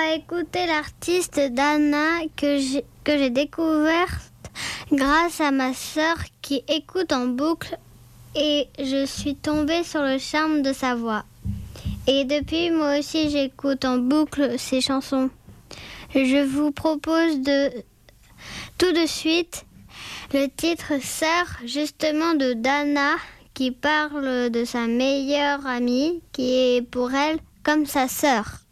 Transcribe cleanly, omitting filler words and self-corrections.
va écouter l'artiste Dana que j'ai découverte grâce à ma sœur qui écoute en boucle et je suis tombée sur le charme de sa voix. Et depuis, moi aussi, j'écoute en boucle ses chansons. Je vous propose tout de suite le titre Sœur, justement de Dana, qui parle de sa meilleure amie, qui est pour elle comme sa sœur.